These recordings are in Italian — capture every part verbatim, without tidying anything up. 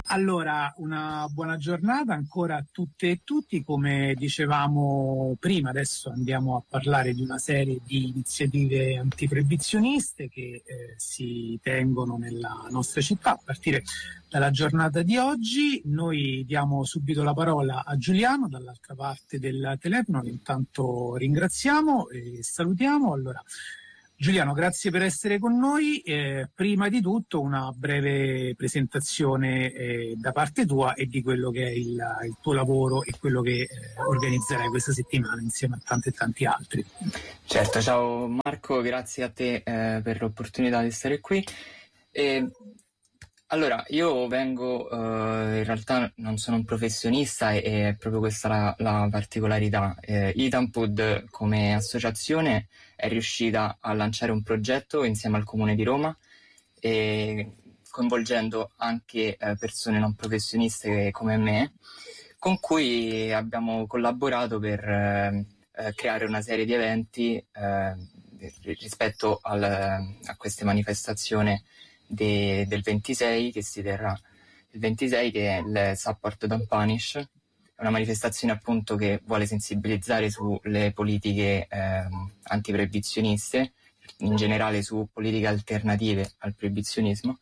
Allora, una buona giornata ancora a tutte e tutti. Come dicevamo prima, adesso andiamo a parlare di una serie di iniziative antiproibizioniste che eh, si tengono nella nostra città a partire dalla giornata di oggi. Noi diamo subito la parola a Giuliano dall'altra parte del telefono, che intanto ringraziamo e salutiamo. Allora, Giuliano, grazie per essere con noi. Eh, prima di tutto una breve presentazione eh, da parte tua e di quello che è il, il tuo lavoro e quello che eh, organizzerai questa settimana insieme a tanti e tanti altri. Certo, ciao Marco, grazie a te eh, per l'opportunità di stare qui. E, allora, io vengo, eh, in realtà non sono un professionista e, e è proprio questa la, la particolarità. Eh, Itampud come associazione è riuscita a lanciare un progetto insieme al Comune di Roma, e coinvolgendo anche eh, persone non professioniste come me, con cui abbiamo collaborato per eh, eh, creare una serie di eventi eh, rispetto al, a queste manifestazioni de, del ventisei, che si terrà il ventisei, che è il Support Don't Punish. È una manifestazione appunto che vuole sensibilizzare sulle politiche eh, antiproibizioniste, in generale su politiche alternative al proibizionismo.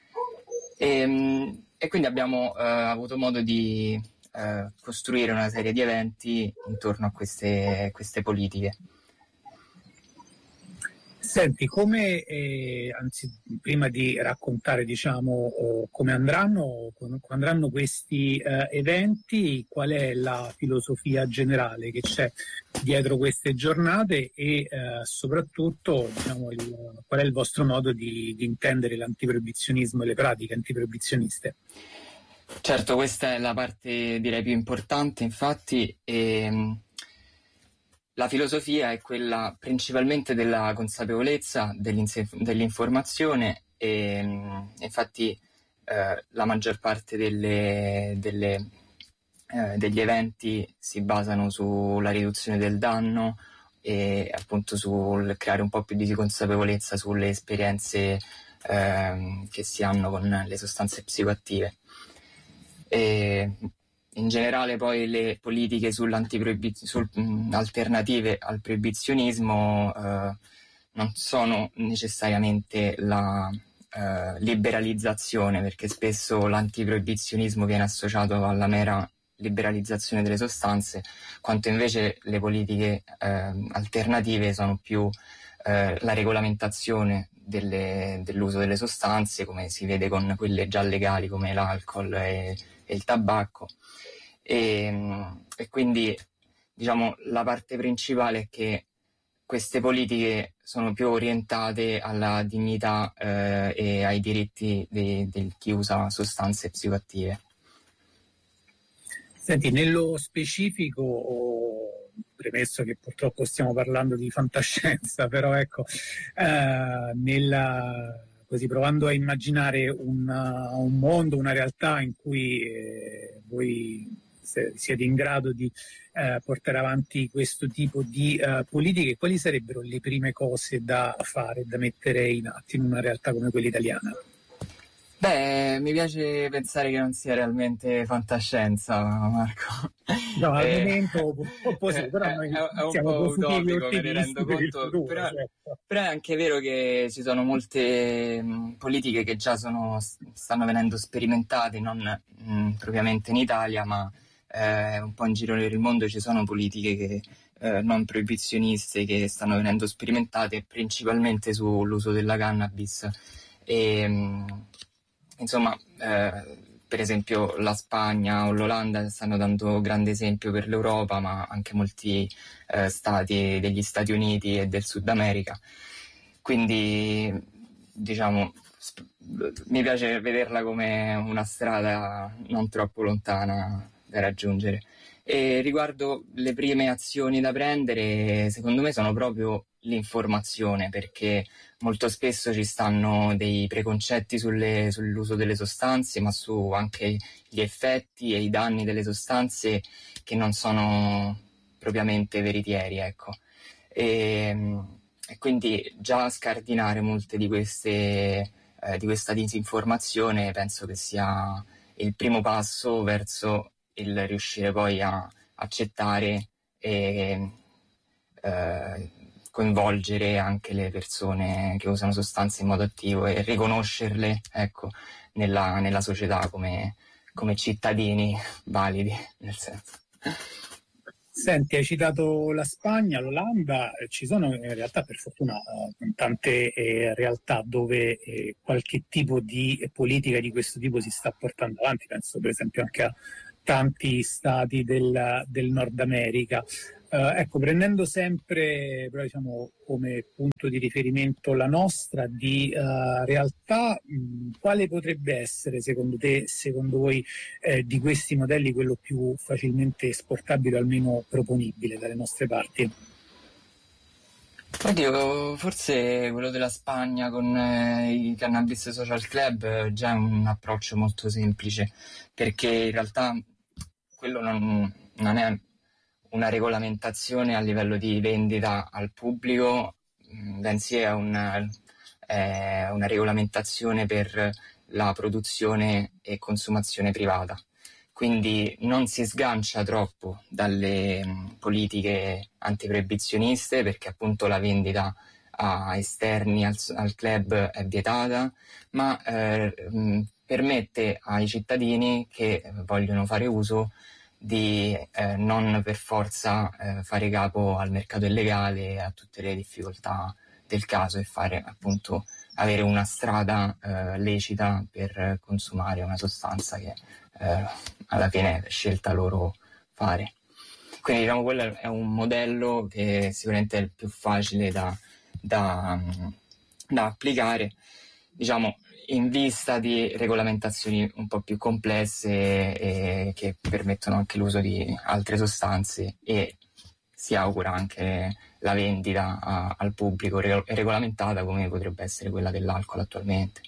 E, e quindi abbiamo eh, avuto modo di eh, costruire una serie di eventi intorno a queste, queste politiche. Senti, come, eh, anzi, prima di raccontare, diciamo, oh, come andranno, come andranno questi eh, eventi, qual è la filosofia generale che c'è dietro queste giornate e eh, soprattutto, diciamo, il, qual è il vostro modo di, di intendere l'antiproibizionismo e le pratiche antiproibizioniste? Certo, questa è la parte direi più importante, infatti. E, la filosofia è quella principalmente della consapevolezza, dell'informazione e infatti eh, la maggior parte delle, delle, eh, degli eventi si basano sulla riduzione del danno e appunto sul creare un po' più di consapevolezza sulle esperienze eh, che si hanno con le sostanze psicoattive. E, in generale poi le politiche sull'antiproibizionismo, sul, mh, alternative al proibizionismo eh, non sono necessariamente la eh, liberalizzazione, perché spesso l'antiproibizionismo viene associato alla mera liberalizzazione delle sostanze, quanto invece le politiche eh, alternative sono più eh, la regolamentazione delle, dell'uso delle sostanze, come si vede con quelle già legali come l'alcol e, e il tabacco. E, e quindi diciamo la parte principale è che queste politiche sono più orientate alla dignità eh, e ai diritti di, di chi usa sostanze psicoattive. Senti, nello specifico, oh, premesso che purtroppo stiamo parlando di fantascienza, però ecco, eh, nella, così provando a immaginare un, un mondo, una realtà in cui eh, voi siete in grado di eh, portare avanti questo tipo di uh, politiche, quali sarebbero le prime cose da fare, da mettere in atto in una realtà come quella italiana? Beh, mi piace pensare che non sia realmente fantascienza, Marco. No, al eh, momento purtroppo sì, però noi è, è un siamo po' utopico, me ne rendo conto, futuro, però, certo. però è anche vero che ci sono molte mh, politiche che già sono, stanno venendo sperimentate, non mh, propriamente in Italia, ma eh, un po' in giro per il mondo ci sono politiche che, eh, non proibizioniste che stanno venendo sperimentate principalmente sull'uso della cannabis e mh, insomma eh, per esempio la Spagna o l'Olanda stanno dando grande esempio per l'Europa, ma anche molti eh, stati degli Stati Uniti e del Sud America. Quindi diciamo sp- mi piace vederla come una strada non troppo lontana da raggiungere. E riguardo le prime azioni da prendere, secondo me sono proprio l'informazione, perché molto spesso ci stanno dei preconcetti sulle, sull'uso delle sostanze, ma su anche gli effetti e i danni delle sostanze che non sono propriamente veritieri, ecco. E, e quindi già scardinare molte di queste eh, di questa disinformazione penso che sia il primo passo verso il riuscire poi a accettare e eh, coinvolgere anche le persone che usano sostanze in modo attivo e riconoscerle, ecco, nella, nella società come, come cittadini validi, nel senso. Senti, hai citato la Spagna, l'Olanda, ci sono in realtà per fortuna eh, tante eh, realtà dove eh, qualche tipo di politica di questo tipo si sta portando avanti, penso per esempio anche a tanti stati del, del Nord America. Eh, ecco, prendendo sempre però, diciamo, come punto di riferimento la nostra di uh, realtà, mh, quale potrebbe essere secondo te, secondo voi, eh, di questi modelli quello più facilmente esportabile o almeno proponibile dalle nostre parti? Oddio, forse quello della Spagna con eh, i Cannabis Social Club è già un approccio molto semplice, perché in realtà quello non, non è una regolamentazione a livello di vendita al pubblico, bensì è una, è una regolamentazione per la produzione e consumazione privata. Quindi non si sgancia troppo dalle mh, politiche antiproibizioniste, perché appunto la vendita a esterni al, al club è vietata, ma eh, mh, permette ai cittadini che vogliono fare uso di eh, non per forza eh, fare capo al mercato illegale e a tutte le difficoltà del caso e fare appunto avere una strada eh, lecita per consumare una sostanza che eh, alla fine è scelta loro fare. Quindi diciamo quello è un modello che sicuramente è il più facile da, da, da applicare, diciamo, in vista di regolamentazioni un po' più complesse e che permettono anche l'uso di altre sostanze, e si augura anche la vendita a, al pubblico re- regolamentata come potrebbe essere quella dell'alcol attualmente.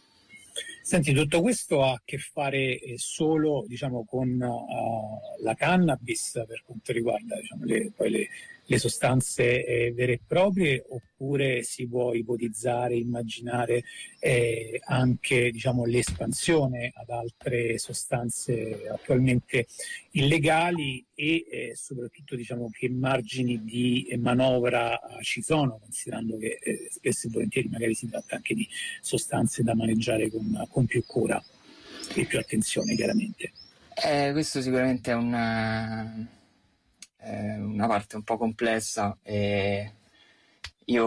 Senti, tutto questo ha a che fare solo, diciamo, con uh, la cannabis per quanto riguarda, diciamo, le, poi le, le sostanze eh, vere e proprie, oppure si può ipotizzare, immaginare eh, anche, diciamo, l'espansione ad altre sostanze attualmente illegali e eh, soprattutto, diciamo, che margini di manovra uh, ci sono, considerando che eh, spesso e volentieri magari si tratta anche di sostanze da maneggiare con, con più cura e più attenzione, chiaramente. Eh, questo sicuramente è una, è una parte un po' complessa e io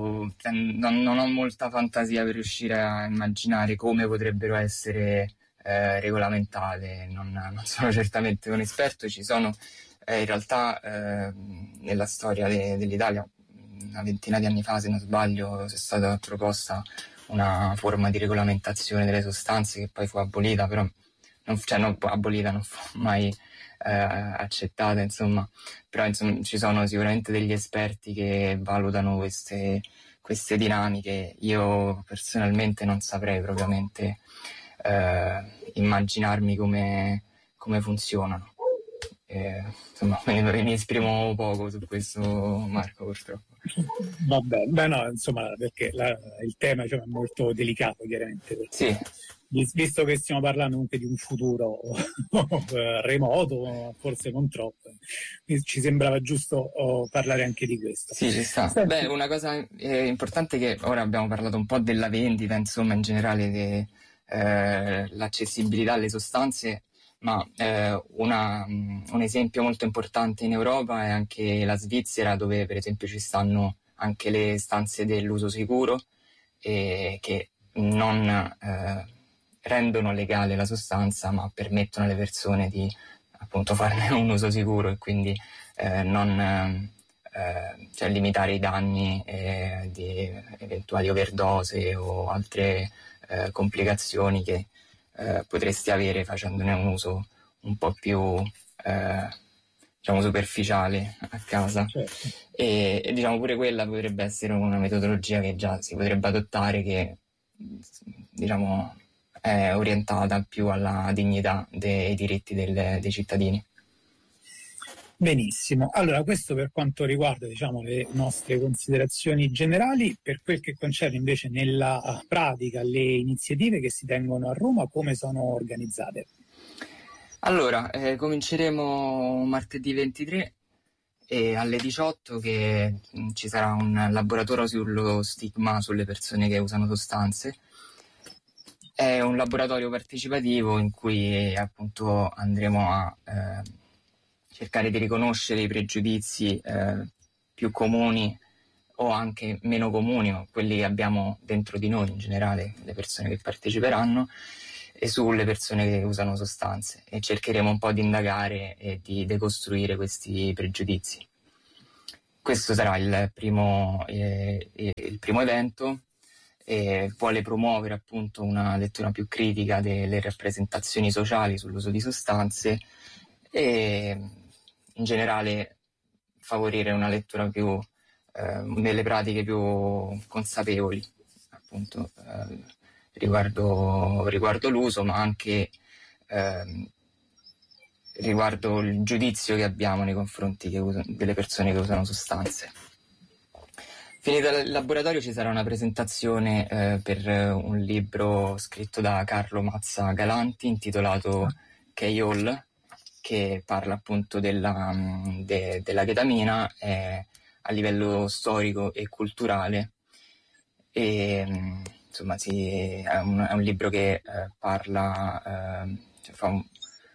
non, non ho molta fantasia per riuscire a immaginare come potrebbero essere eh, regolamentate. Non, non sono certamente un esperto, ci sono eh, in realtà eh, nella storia de, dell'Italia una ventina di anni fa, se non sbaglio, è stata proposta una forma di regolamentazione delle sostanze che poi fu abolita, però non, cioè non abolita, non fu mai eh, accettata, insomma. Però insomma, ci sono sicuramente degli esperti che valutano queste, queste dinamiche. Io personalmente non saprei propriamente eh, immaginarmi come, come funzionano. Eh, insomma, mi, mi esprimo poco su questo, Marco, purtroppo. Vabbè, beh no, insomma, perché la, il tema, diciamo, è molto delicato, chiaramente. Sì. Visto che stiamo parlando anche di un futuro remoto, forse non troppo, ci sembrava giusto oh, parlare anche di questo. Sì, ci sta. Senti. Beh, una cosa eh, importante è che ora abbiamo parlato un po' della vendita, insomma, in generale dell'accessibilità eh, alle sostanze, ma eh, una, un esempio molto importante in Europa è anche la Svizzera, dove per esempio ci stanno anche le stanze dell'uso sicuro e che non eh, rendono legale la sostanza, ma permettono alle persone di appunto farne un uso sicuro e quindi eh, non eh, cioè limitare i danni eh, di eventuali overdose o altre eh, complicazioni che Eh, potresti avere facendone un uso un po' più eh, diciamo superficiale a casa. Certo. e, e diciamo pure quella potrebbe essere una metodologia che già si potrebbe adottare, che diciamo è orientata più alla dignità dei diritti del, dei cittadini. Benissimo, allora questo per quanto riguarda diciamo, le nostre considerazioni generali. Per quel che concerne invece nella pratica le iniziative che si tengono a Roma, come sono organizzate? Allora, eh, cominceremo martedì ventitré e alle diciotto che mh, ci sarà un laboratorio sullo stigma sulle persone che usano sostanze. È un laboratorio partecipativo in cui appunto andremo a eh, cercare di riconoscere i pregiudizi eh, più comuni o anche meno comuni, o quelli che abbiamo dentro di noi in generale, le persone che parteciperanno, e sulle persone che usano sostanze, e cercheremo un po' di indagare e di decostruire questi pregiudizi. Questo sarà il primo, eh, il primo evento. E vuole promuovere appunto una lettura più critica delle rappresentazioni sociali sull'uso di sostanze e in generale favorire una lettura più eh, delle pratiche più consapevoli appunto eh, riguardo, riguardo l'uso, ma anche eh, riguardo il giudizio che abbiamo nei confronti che us- delle persone che usano sostanze. Finito il laboratorio ci sarà una presentazione eh, per un libro scritto da Carlo Mazza Galanti intitolato K-All, che parla appunto della, de, della ketamina eh, a livello storico e culturale. E, insomma, sì, è, un, è un libro che eh, parla, eh, cioè fa un,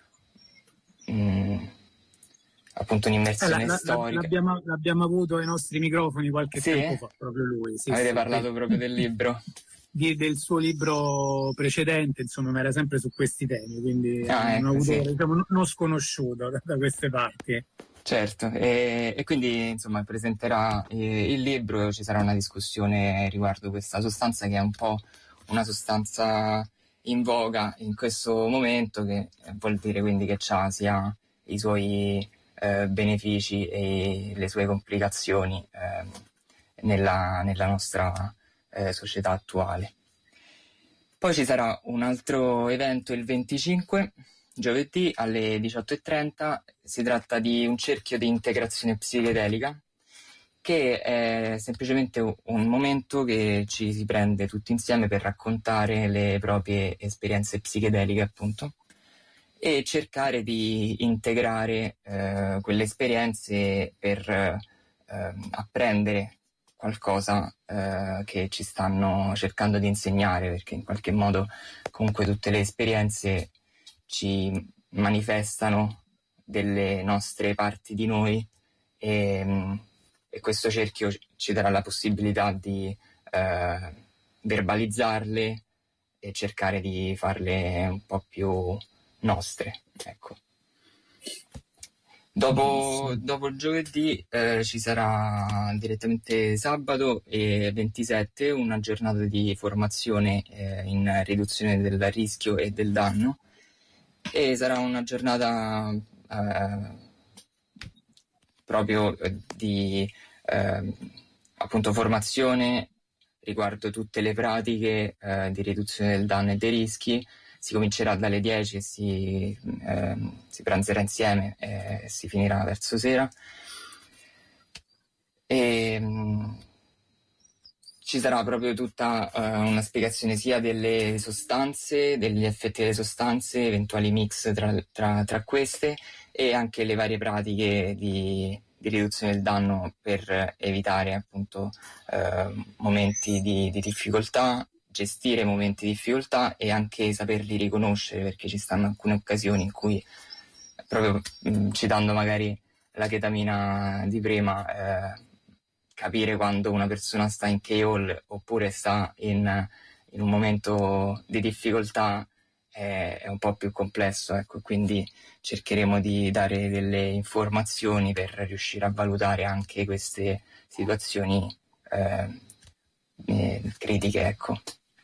mm, appunto un'immersione Eh, la, la, storica. L'abbiamo, l'abbiamo avuto ai nostri microfoni qualche Sì? tempo fa, proprio lui. Sì, Avete sì, parlato sì. proprio del libro? Di, del suo libro precedente, insomma, ma era sempre su questi temi, quindi Ah, è un ecco, autore sì. diciamo, non sconosciuto da, da queste parti. Certo, e, e quindi insomma presenterà eh, il libro, ci sarà una discussione riguardo questa sostanza che è un po' una sostanza in voga in questo momento, che vuol dire quindi che ha sia i suoi eh, benefici e le sue complicazioni eh, nella, nella nostra eh, società attuale. Poi ci sarà un altro evento il venticinque, giovedì alle diciotto e trenta. Si tratta di un cerchio di integrazione psichedelica, che è semplicemente un momento che ci si prende tutti insieme per raccontare le proprie esperienze psichedeliche, appunto, e cercare di integrare eh, quelle esperienze per eh, apprendere qualcosa eh, che ci stanno cercando di insegnare, perché in qualche modo comunque tutte le esperienze ci manifestano delle nostre parti di noi e, e questo cerchio ci darà la possibilità di eh, verbalizzarle e cercare di farle un po' più nostre, ecco. Dopo, dopo il giovedì eh, ci sarà direttamente sabato e ventisette una giornata di formazione eh, in riduzione del rischio e del danno, e sarà una giornata eh, proprio di eh, appunto formazione riguardo tutte le pratiche eh, di riduzione del danno e dei rischi. Si comincerà dalle dieci e si, eh, si pranzerà insieme e si finirà verso sera. E, mh, ci sarà proprio tutta uh, una spiegazione sia delle sostanze, degli effetti delle sostanze, eventuali mix tra, tra, tra queste, e anche le varie pratiche di, di riduzione del danno per evitare appunto uh, momenti di, di difficoltà, gestire momenti di difficoltà e anche saperli riconoscere, perché ci stanno alcune occasioni in cui, proprio mh, citando magari la ketamina di prima, eh, capire quando una persona sta in K-All oppure sta in, in un momento di difficoltà è, è un po' più complesso, ecco, quindi cercheremo di dare delle informazioni per riuscire a valutare anche queste situazioni eh, eh, critiche, ecco.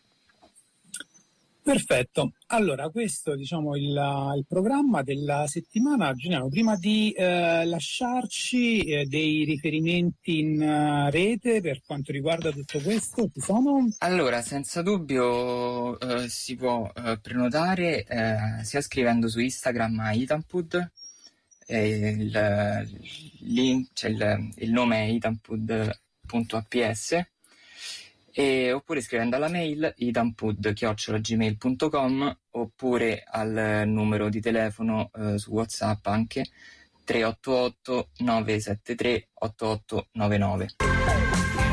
Perfetto, allora questo diciamo il, il programma della settimana. Giuliano, prima di eh, lasciarci eh, dei riferimenti in uh, rete per quanto riguarda tutto questo, ci sono? Allora, senza dubbio eh, si può eh, prenotare eh, sia scrivendo su Instagram a Itampud eh, il, link, cioè il, il nome è itampud punto a p s, e, oppure scrivendo alla mail itampud chiocciola gmail punto com, oppure al numero di telefono eh, su WhatsApp anche tre otto otto nove sette tre otto otto nove nove.